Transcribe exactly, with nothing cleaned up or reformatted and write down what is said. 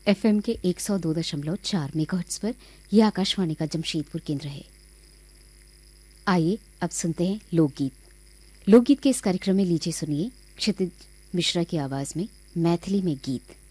FM के एक सौ दो दशमलव चार मेगाहर्ट्ज पर यह आकाशवाणी का जमशेदपुर केंद्र है। आइए अब सुनते हैं लोकगीत। लोकगीत के इस कार्यक्रम में लीजिए सुनिए क्षितिज मिश्रा की आवाज में मैथिली में गीत।